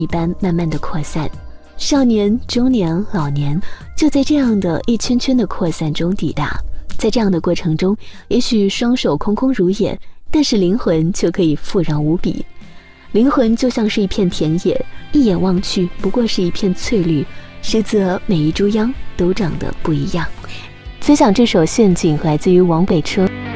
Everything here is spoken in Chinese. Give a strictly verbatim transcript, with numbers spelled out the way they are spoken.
一般慢慢的扩散。少年、中年、老年就在这样的一圈圈的扩散中抵达。在这样的过程中，也许双手空空如也，但是灵魂却可以富饶无比。灵魂就像是一片田野，一眼望去不过是一片翠绿，实则每一株秧都长得不一样。分享这首陷阱来自于王北车。